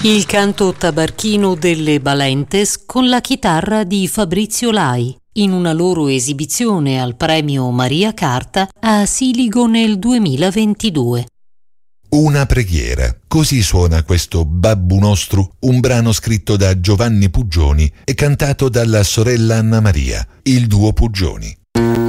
Il canto tabarchino delle Balentes con la chitarra di Fabrizio Lai, in una loro esibizione al premio Maria Carta a Siligo nel 2022. Una preghiera, così suona questo Babbu Nostru, un brano scritto da Giovanni Puggioni e cantato dalla sorella Anna Maria, il duo Puggioni.